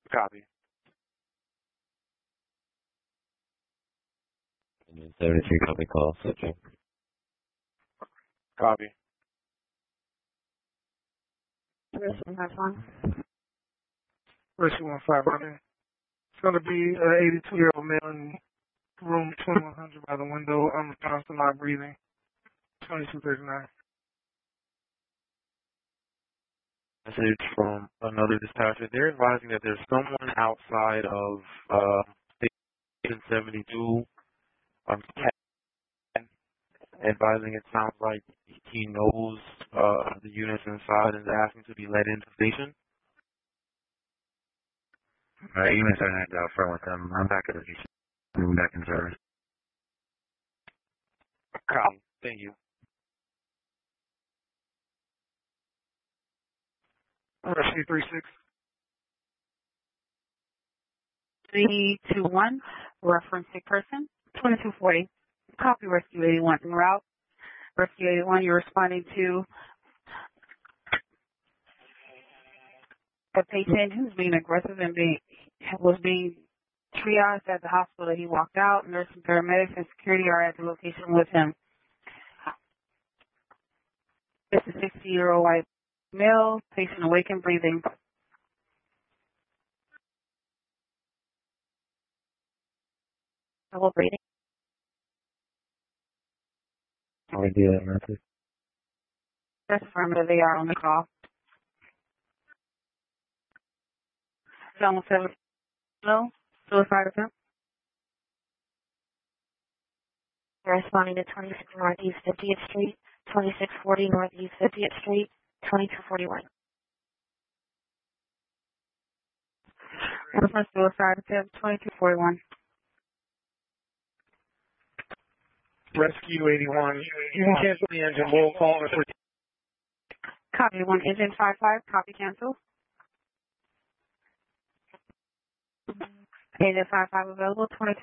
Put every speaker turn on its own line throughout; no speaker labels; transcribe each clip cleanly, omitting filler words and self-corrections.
Copy.
Union 73, copy call, switching.
Copy.
Rescue 151.
Rescue 151. It's going to be an 82-year-old male in room 2100 by the window, unresponsive, not breathing. 2239.
Message from another dispatcher. They're advising that there's someone outside of station 72, advising it sounds like he knows the units inside and is asking to be led into station.
Unit 79 out front with them. I'm back at the station. Moving back in service.
Copy. Thank you.
Rescue 36.
321, reference sick person, 2240. Copy Rescue 81 en route. Rescue 81, you're responding to a patient who's being aggressive and was being triaged at the hospital. He walked out. Nurse and paramedics and security are at the location with him. It's a 60-year-old white male, patient awake and breathing. Hello, breathing.
How do you do that message?
That's affirmative. They are on the call. 717. Hello? Suicide attempt?
Responding to 26 Northeast 50th Street, 2640 Northeast 50th Street, 2241.
Reference suicide attempt, 2241.
Rescue 81. You can cancel the engine. We'll call it for.
Copy 1, engine 55, copy cancel. Engine 55 available,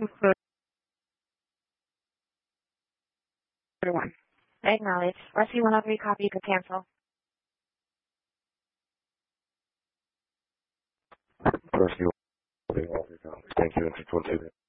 2241.
Acknowledge. Rescue 103, copy, you can cancel.
Rescue 103, thank you, entry 22.